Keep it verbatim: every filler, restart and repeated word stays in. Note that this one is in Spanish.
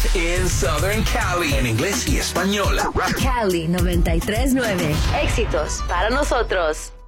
in Southern Cali. En inglés y español. Cali noventa y tres nueve. Éxitos para nosotros.